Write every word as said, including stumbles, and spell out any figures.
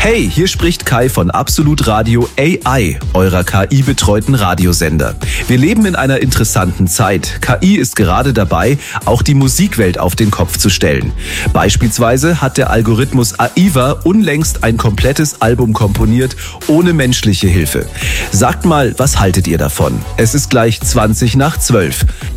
Hey, hier spricht Kai von Absolut Radio A I, eurer K I-betreuten Radiosender. Wir leben in einer interessanten Zeit. K I ist gerade dabei, auch die Musikwelt auf den Kopf zu stellen. Beispielsweise hat der Algorithmus A I V A unlängst ein komplettes Album komponiert, ohne menschliche Hilfe. Sagt mal, was haltet ihr davon? Es ist gleich zwanzig nach zwölf.